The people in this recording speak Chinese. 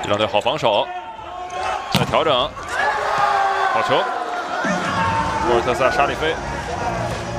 伊朗队好防守，再调整，好球，沃尔特萨沙里菲。